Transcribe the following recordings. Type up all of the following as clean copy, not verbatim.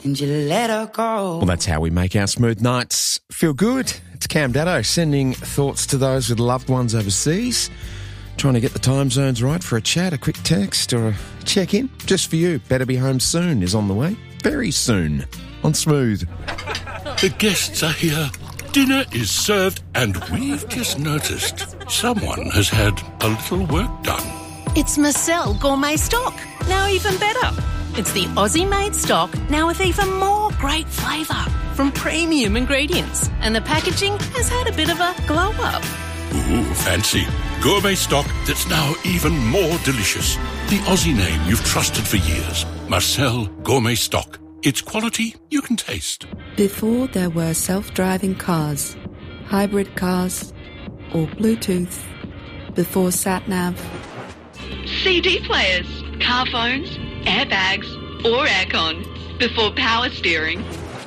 and you let her go. Well, that's how we make our smooth nights feel good. It's Cam Daddo sending thoughts to those with loved ones overseas, trying to get the time zones right for a chat, a quick text or a check-in. Just for you, Better Be Home Soon is on the way. Very soon on Smooth. The guests are here. Dinner is served and we've just noticed someone has had a little work done. It's Marcel Gourmet Stock, now even better. It's the Aussie-made stock, now with even more great flavour from premium ingredients. And the packaging has had a bit of a glow-up. Ooh, fancy. Gourmet stock that's now even more delicious. The Aussie name you've trusted for years. Marcel Gourmet Stock. It's quality you can taste. Before there were self-driving cars, hybrid cars, or Bluetooth, before sat-nav. CD players, car phones, airbags, or aircon, before power steering.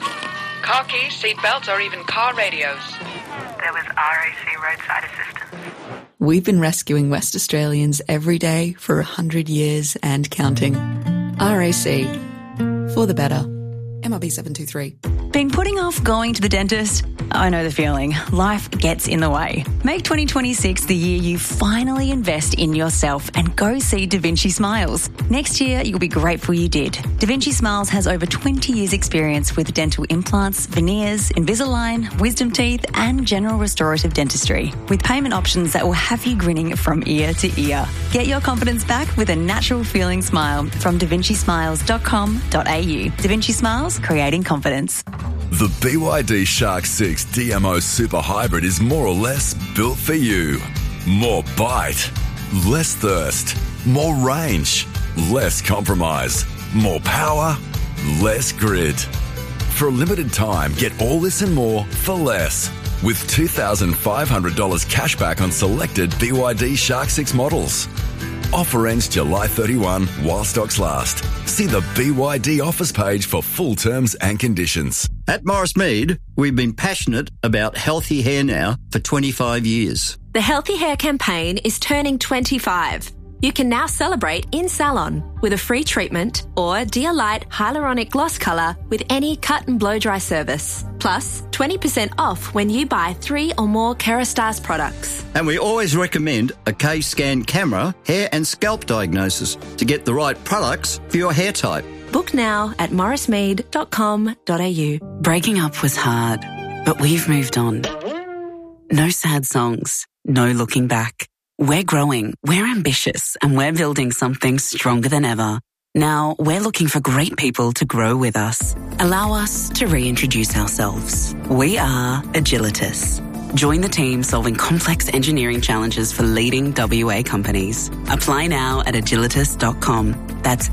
Car keys, seat belts, or even car radios. There was RAC roadside assistance. We've been rescuing West Australians every day for 100 years and counting. RAC. For the better. MRB 723. Been putting off going to the dentist? I know the feeling. Life gets in the way. Make 2026 the year you finally invest in yourself and go see Da Vinci Smiles. Next year, you'll be grateful you did. Da Vinci Smiles has over 20 years' experience with dental implants, veneers, Invisalign, wisdom teeth, and general restorative dentistry, with payment options that will have you grinning from ear to ear. Get your confidence back with a natural feeling smile from davincismiles.com.au. Da Vinci Smiles, creating confidence. The BYD Shark 6 DMO Super Hybrid is more or less built for you. More bite, less thirst, more range, less compromise, more power, less grid. For a limited time, get all this and more for less. With $2,500 cash back on selected BYD Shark 6 models. Offer ends July 31 while stocks last. See the BYD offers page for full terms and conditions. At Morris Mead, we've been passionate about healthy hair now for 25 years. The Healthy Hair campaign is turning 25. You can now celebrate in salon with a free treatment or Dear Light Hyaluronic Gloss Colour with any cut and blow dry service. Plus, 20% off when you buy 3 or more Kerastase products. And we always recommend a K-Scan camera, hair and scalp diagnosis to get the right products for your hair type. Book now at morrismead.com.au. Breaking up was hard, but we've moved on. No sad songs, no looking back. We're growing, we're ambitious, and we're building something stronger than ever. Now, we're looking for great people to grow with us. Allow us to reintroduce ourselves. We are Agilitas. Join the team solving complex engineering challenges for leading WA companies. Apply now at agilitas.com. That's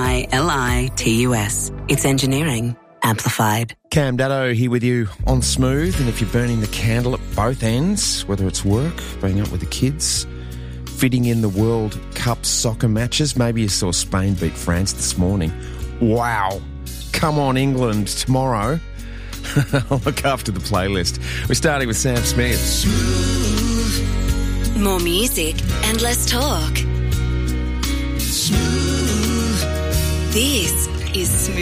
AGILITUS. It's engineering amplified. Cam Daddo here with you on Smooth, and if you're burning the candle at both ends, whether it's work, being up with the kids, fitting in the World Cup soccer matches, maybe you saw Spain beat France this morning. Wow. Come on, England, tomorrow. I'll look after the playlist. We're starting with Sam Smith. Smooth. More music and less talk. Smooth. This is Smooth.